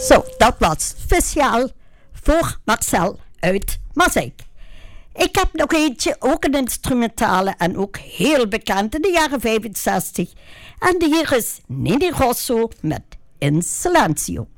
Zo, dat was speciaal voor Marcel uit Mazeik. Ik heb nog eentje, ook een instrumentale en ook heel bekend in de jaren 65. En hier is Nini Rosso met In Silencio.